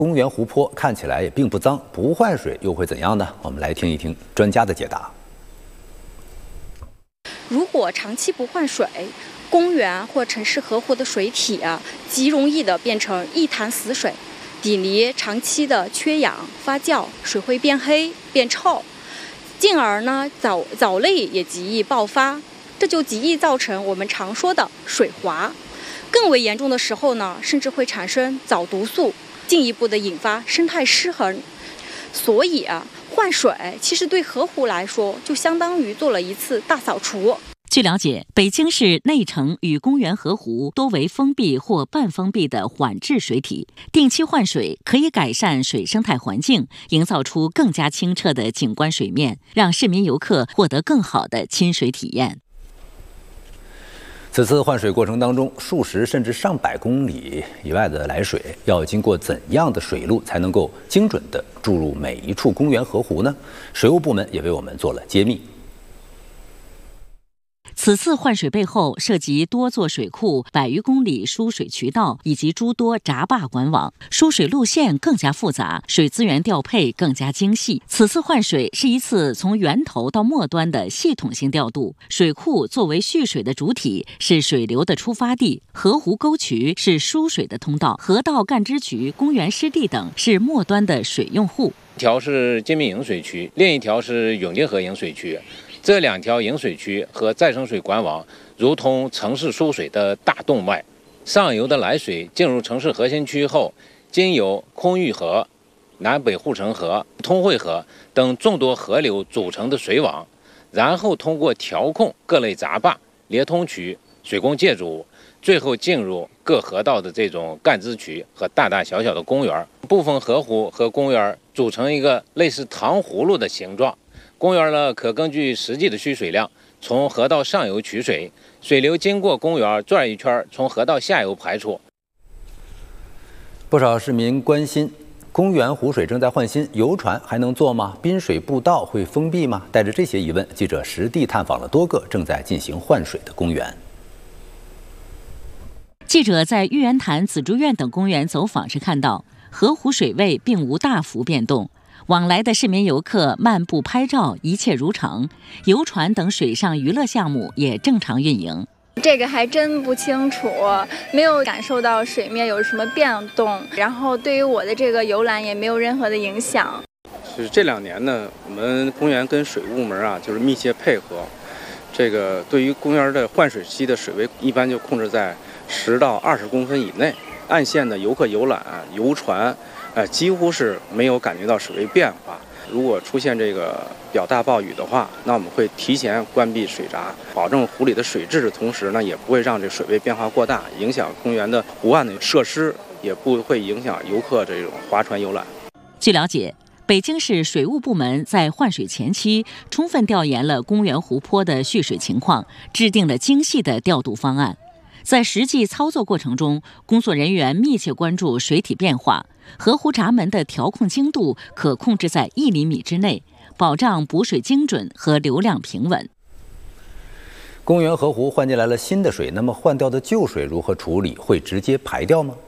公园湖泊看起来也并不脏，不换水又会怎样呢？我们来听一听专家的解答。 如果长期不换水，公园或城市河湖的水体极容易的变成一潭死水，底泥长期的缺氧发酵，水会变黑变臭，进而呢藻类也极易爆发，这就极易造成我们常说的水滑。更为严重的时候呢，甚至会产生藻毒素，进一步的引发生态失衡。所以换水其实对河湖来说，就相当于做了一次大扫除。 据了解，北京市内城与公园河湖多为封闭或半封闭的缓滞水体，定期换水可以改善水生态环境，营造出更加清澈的景观水面，让市民游客获得更好的亲水体验。 此次换水过程当中，数十甚至上百公里以外的来水，要经过怎样的水路才能够精准地注入每一处公园河湖呢？水务部门也为我们做了揭秘。 此次换水背后涉及多座水库、100余公里输水渠道以及诸多闸坝管网，输水路线更加复杂，水资源调配更加精细。此次换水是一次从源头到末端的系统性调度。水库作为蓄水的主体，是水流的出发地；河湖沟渠是输水的通道；河道干支渠、公园湿地等是末端的水用户。 一条是金密引水渠，另一条是永定河引水渠。这2条引水渠和再生水管网如同城市输水的大动脉，上游的来水进入城市核心区后，经由空峪河、南北护城河、通惠河等众多河流组成的水网，然后通过调控各类闸坝、连通渠、水工借主，最后进入各河道的这种干支渠和大大小小的公园。部分河湖和公园组成一个类似糖葫芦的形状。公园呢，可根据实际的需水量，从河道上游取水，水流经过公园转一圈，从河道下游排出。 不少市民关心，公园湖水正在换新，游船还能坐吗？滨水步道会封闭吗？带着这些疑问，记者实地探访了多个正在进行换水的公园。 记者在玉渊潭、紫竹院等公园走访时看到，河湖水位并无大幅变动。往来的市民游客漫步拍照，一切如常，游船等水上娱乐项目也正常运营。 这个还真不清楚，没有感受到水面有什么变动，然后对于我的这个游览也没有任何的影响。 就是这2年呢，我们公园跟水务部门就是密切配合，这个对于公园的换水期的水位一般就控制在10到20公分以内，岸线的游客游览、游船几乎是没有感觉到水位变化。如果出现这个比较大暴雨的话，那我们会提前关闭水闸，保证湖里的水质的同时呢，也不会让这水位变化过大，影响公园的湖岸的设施，也不会影响游客这种划船游览。 据了解，北京市水务部门在换水前期充分调研了公园湖泊的蓄水情况，制定了精细的调度方案。在实际操作过程中，工作人员密切关注水体变化，河湖闸门的调控精度可控制在1厘米之内，保障补水精准和流量平稳。 公园河湖换进来了新的水，那么换掉的旧水如何处理？会直接排掉吗？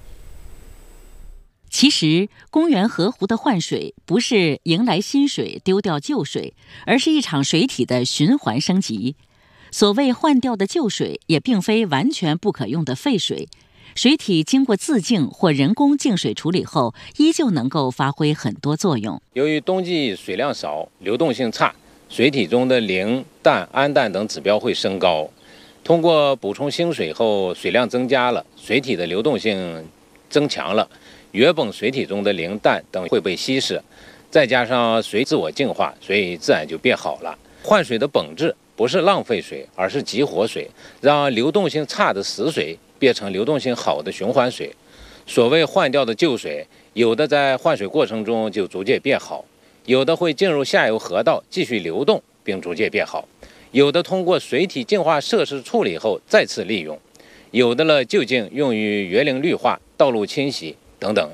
其实，公园河湖的换水不是迎来新水丢掉旧水，而是一场水体的循环升级。所谓换掉的旧水，也并非完全不可用的废水，水体经过自净或人工净水处理后，依旧能够发挥很多作用。 由于冬季水量少、流动性差，水体中的磷、氮、氨氮等指标会升高。通过补充新水后，水量增加了，水体的流动性增强了，原本水体中的磷、氮等会被稀释，再加上水自我净化，水自然就变好了。换水的本质不是浪费水，而是激活水，让流动性差的死水变成流动性好的循环水。所谓换掉的旧水，有的在换水过程中就逐渐变好，有的会进入下游河道继续流动并逐渐变好，有的通过水体净化设施处理后再次利用，有的呢就近用于园林绿化、道路清洗等等。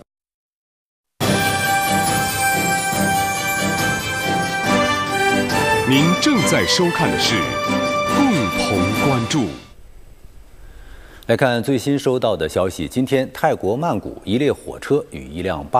您正在收看的是共同关注。 来看最新收到的消息，今天泰国曼谷一列火车与一辆巴